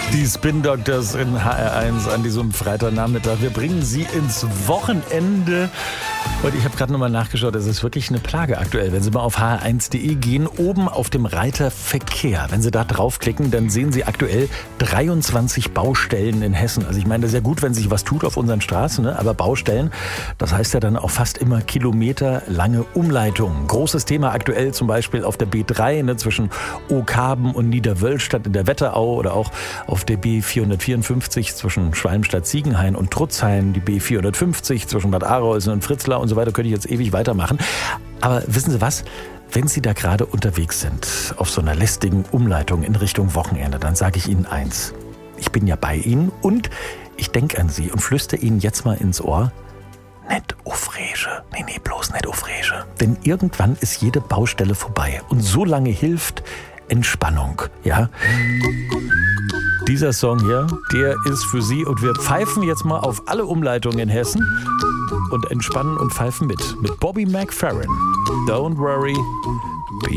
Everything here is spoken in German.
Die Spin Doctors in HR1 an diesem Freitagnachmittag. Wir bringen Sie ins Wochenende. Und ich habe gerade nochmal nachgeschaut, es ist wirklich eine Plage aktuell. Wenn Sie mal auf hr1.de gehen, oben auf dem Reiter Verkehr, wenn Sie da draufklicken, dann sehen Sie aktuell 23 Baustellen in Hessen. Also ich meine, das ist ja gut, wenn sich was tut auf unseren Straßen, ne? Aber Baustellen, das heißt ja dann auch fast immer kilometerlange Umleitungen. Großes Thema aktuell zum Beispiel auf der B3, ne, zwischen Ookhaben und Niederwölstadt in der Wetterau oder auch auf der B454 zwischen Schwalmstadt-Ziegenhain und Trutzhain, die B450 zwischen Bad Arolsen und Fritzlar und so weiter, könnte ich jetzt ewig weitermachen. Aber wissen Sie was? Wenn Sie da gerade unterwegs sind, auf so einer lästigen Umleitung in Richtung Wochenende, dann sage ich Ihnen eins. Ich bin ja bei Ihnen und ich denke an Sie und flüstere Ihnen jetzt mal ins Ohr, nicht aufregen. Nee, bloß nicht aufregen. Denn irgendwann ist jede Baustelle vorbei. Und so lange hilft Entspannung, ja? Dieser Song hier, der ist für Sie und wir pfeifen jetzt mal auf alle Umleitungen in Hessen und entspannen und pfeifen mit Bobby McFerrin. Don't worry, be